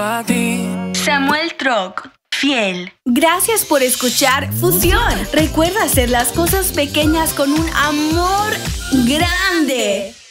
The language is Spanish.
a ti. Samuel Troc, fiel. Gracias por escuchar Fusión. Recuerda hacer las cosas pequeñas con un amor grande.